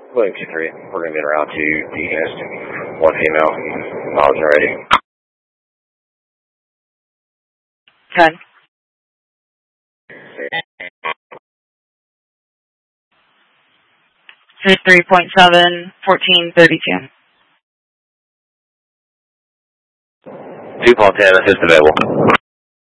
William 23, we're going to be en route to East, one female, miles and ready. 10. 3.7, 1432. 2 Paul 10, assist available.